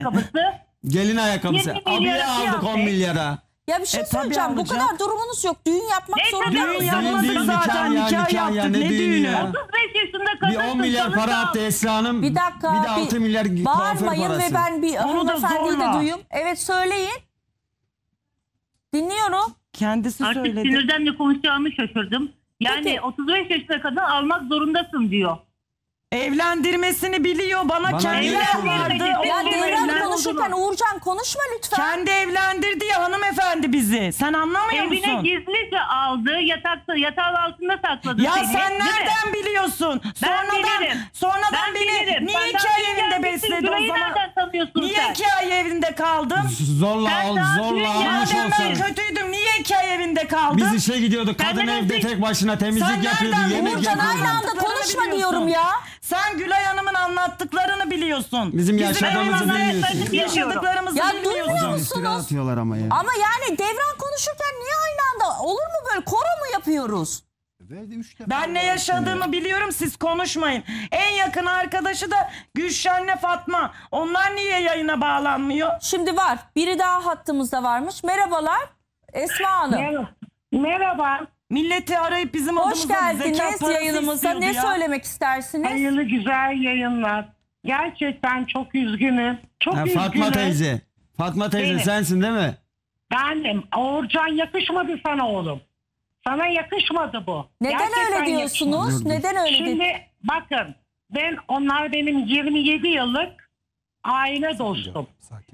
ayakkabısı. Gelin ayakkabısı. 20 Abiye milyara aldık 10 kıyafet. milyara. Ya bir şey tabii söyleyeceğim. Bu alacağım. kadar durumunuz yok. Düğün yapmak Ne zorunda kadar? Düğün mısınız? yapmadık Düğün değil, zaten. nikah ya, Nikah nikah ya, yaptık. ne Ne düğünü düğünü? ya? 35 yaşında Bir kadınsın. 10 milyar para çalışan. attı Esra Hanım. Bir dakika. Bir de 6 milyar kuaför bağırmayın parası. ve ben bir Onu da hanımefendiyi de zorla. duyayım. Evet söyleyin. Dinliyorum. Kendisi Artık söyledi. sinirden ne konuşacağımı şaşırdım. Yani Peki. 35 yaşında kadın almak zorundasın diyor. Evlendirmesini biliyor. Bana kendi niye vardı. söylüyorsun? Ya Oğlum, Devran evlen konuşurken oldu. Uğurcan konuşma lütfen. Kendi evlendirdi ya hanımefendi bizi. Sen anlamıyor Evine musun? gizlice aldı. Yatağın altında sakladı Ya seni. sen değil mi? nereden biliyorsun? bilirim. Sonradan Ben beni bilirim. niye Benden 2 ay bir evinde gelmişsin, besledi o Gülay'ı zaman? nereden tanıyorsun Niye sen? 2 ay evinde kaldım? Zorla Ben al, daha zorla dünyada almış Madem ben olsan. kötüydüm niye 2 ay evinde kaldım? Biz işe gidiyorduk. Sen Kadın nereden- evde tek başına Sen temizlik yapıyordu. nereden Yemek Uğurcan yapıyordu. aynı anda Anlattıklarını konuşma biliyorsun. diyorum ya. Sen Gülay Hanım'ın anlattıklarını biliyorsun. Bizim yaşadığımızı evimizde bilmiyorsun. yaşadıklarımızı Ya bilmiyorsun. duymuyor Hocam musunuz? iftira atıyorlar ama ya. Ama yani Devran konuşurken niye aynı anda? Olur mu böyle? Koro mu yapıyoruz? Verdi 3 defa. Ben ne yaşadığımı biliyorum, siz konuşmayın. En yakın arkadaşı da Gülşen'le Fatma. Onlar niye yayına bağlanmıyor? Şimdi var. Biri daha hattımızda varmış. Merhabalar. Esma Hanım. Merhaba. Milleti arayıp bizim Hoş adımıza zekat geldiniz parası yayınımıza. istiyordu Ne ya. söylemek istersiniz? Hayırlı güzel yayınlar. Gerçekten çok üzgünüm. Çok Ha, üzgünüm. Fatma teyze. Fatma teyze Benim. sensin değil mi? Benim. Uğurcan yakışmadı sana oğlum. Sana yakışmadı bu. Neden Gerçekten öyle diyorsunuz? yakışmadı. Neden öyle Şimdi diyorsunuz? bakın. Onlar benim 27 yıllık aile dostum.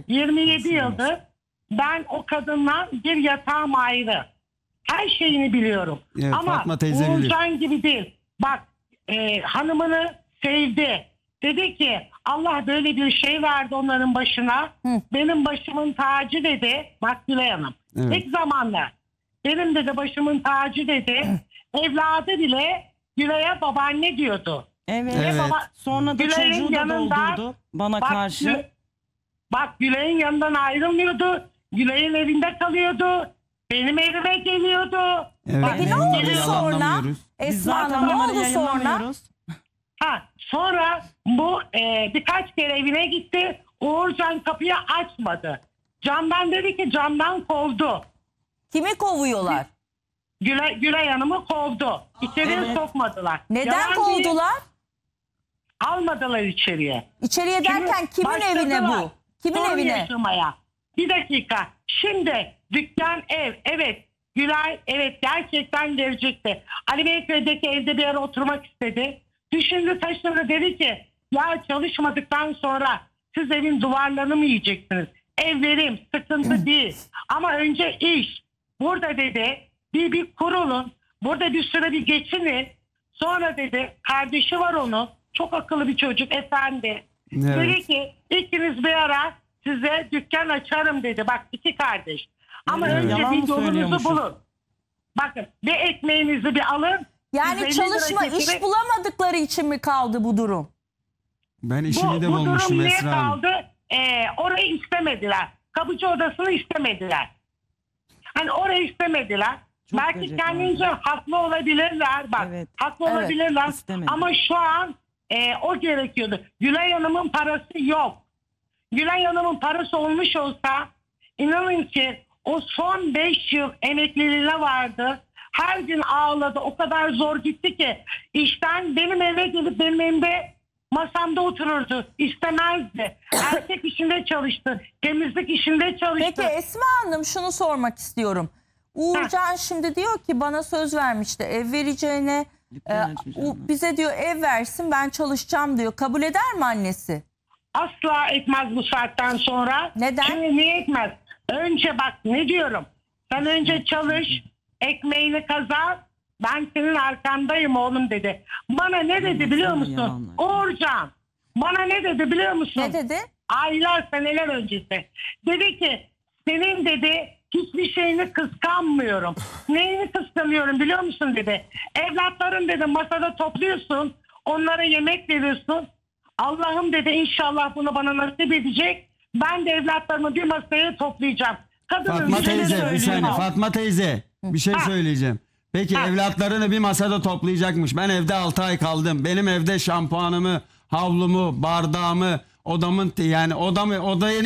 27 yıldır ben o kadınla bir yatağım ayrı. Her şeyini biliyorum. Evet, Ama Fatma teyze bilir. Uğurcan gibi değil. Bak hanımını sevdi. Dedi ki Allah böyle bir şey verdi onların başına. Benim başımın tacı dedi. Bak Gülay Hanım. Evet. İlk zamanlar. Benim dedi başımın tacı dedi. Evladı bile Gülay'a babaanne diyordu. Evet. Evet. Sonra da Gülay'ın çocuğu da yanında- doldurdu bana Bak, karşı. Bak Gülay'ın yanından ayrılmıyordu. Gülay'ın evinde kalıyordu. Benim evime geliyordu. Evet. Bak, Peki ne Bunları oldu sonra? yalanlamıyoruz. Biz Esma zaten Hanım ne onları oldu sonra? yayınlamıyoruz. Sonra bu birkaç kere evine gitti. Uğurcan kapıyı açmadı. Camdan dedi ki camdan kovdu. Kimi kovuyorlar? Gülay Hanım'ı kovdu. İçeriye Evet. sokmadılar. Neden Yalan değil, kovdular? almadılar içeriye. İçeriye derken kimin Başladılar evine bu? Kimin sorun evine? yaşamaya. Bir dakika. Şimdi dükkan ev. Evet. Gülay evet gerçekten verecekti. Ali Beyköy evde bir ara oturmak istedi. Düşündü taşındı dedi ki ya çalışmadıktan sonra siz evin duvarlarını mı yiyeceksiniz? Ev verim sıkıntı değil. Ama önce iş. Burada dedi bir kurulun. Burada bir süre bir geçinin. Sonra dedi kardeşi var onun. Çok akıllı bir çocuk efendi. Evet. Dedi ki ikiniz bir ara size dükkan açarım dedi. Bak 2 kardeş. Ama Evet. önce Yalan bir mı yolunuzu söylüyormuşuz? bulun. Bakın bir ekmeğinizi bir alın. Yani 150 çalışma, lira iş getirip- bulamadıkları için mi kaldı bu durum? Ben işimi de bu bulmuşum durum niye Esra Hanım. kaldı? Orayı istemediler. Kapıcı odasını istemediler. Hani orayı istemediler. Çok Belki gıcık kendince haklı olabilirler. Bak Evet. haklı Evet, olabilirler. istemedi. Ama şu an o gerekiyordu. Gülay Hanım'ın parası yok. Gülay Hanım'ın parası olmuş olsa inanın ki o son 5 yıl emekliliğine vardı. Her gün ağladı. O kadar zor gitti ki işten benim eve gelip benim evimde masamda otururdu. İstemezdi. Erkek işinde çalıştı. Temizlik işinde çalıştı. Peki Esma Hanım şunu sormak istiyorum. Uğurcan şimdi diyor ki bana söz vermişti ev vereceğine. Dükkan açacağım. Bize diyor ev versin ben çalışacağım diyor. Kabul eder mi annesi? Asla etmez bu saatten sonra. Neden? Şimdi niye etmez? Önce bak ne diyorum. Sen önce çalış, ekmeğini kazan. Ben senin arkandayım oğlum dedi. Bana ne dedi biliyor musun? Yalanlar. Uğurcan. Bana ne dedi biliyor musun? Ne dedi? Aylar seneler öncesi. Dedi ki senin dedi hiçbir şeyini kıskanmıyorum. Neyini kıskanıyorum biliyor musun dedi. Evlatların dedi masada topluyorsun. Onlara yemek veriyorsun. Allah'ım dedi inşallah bunu bana nasip edecek. Ben de evlatlarımı bir masaya toplayacağım. Kadının Fatma yüzüne teyze bir söylüyor. saniye. Fatma teyze bir şey söyleyeceğim. Peki evlatlarını bir masada toplayacakmış. Ben evde 6 ay kaldım. Benim evde şampuanımı, havlumu, bardağımı, odamın yani odaya